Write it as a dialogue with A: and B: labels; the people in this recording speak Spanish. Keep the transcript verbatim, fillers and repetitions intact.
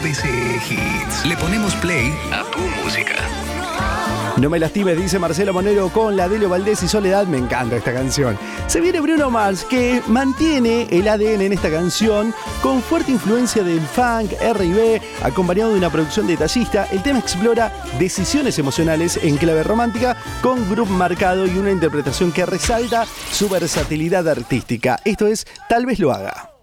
A: D C Hits. Le ponemos play a tu música.
B: No me lastimes, dice Marcelo Monero con la Delio Valdés y Soledad. Me encanta esta canción. Se viene Bruno Mars, que mantiene el A D N en esta canción con fuerte influencia del funk, erre y be, acompañado de una producción detallista. El tema explora decisiones emocionales en clave romántica con groove marcado y una interpretación que resalta su versatilidad artística. Esto es Tal vez lo haga.